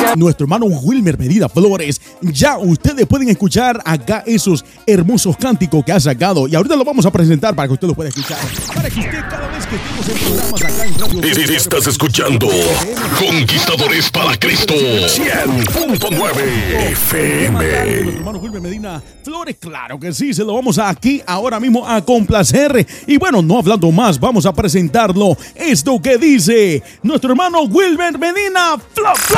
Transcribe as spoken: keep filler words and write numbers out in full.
nuestro hermano Wilmer Medina Flores. Ya ustedes pueden escuchar acá esos hermosos cánticos que ha sacado. Y ahorita lo vamos a presentar para que usted lo pueda escuchar. Para que usted cada vez que estemos en programas acá en Radio... Estás escuchando Conquistadores para Cristo cien punto nueve F M. Nuestro hermano Wilmer Medina Flores, claro que sí, se lo vamos a aquí ahora mismo a complacer. Y bueno, no hablando más, vamos a presentarlo. Esto que dice nuestro hermano Wilmer Medina Flores.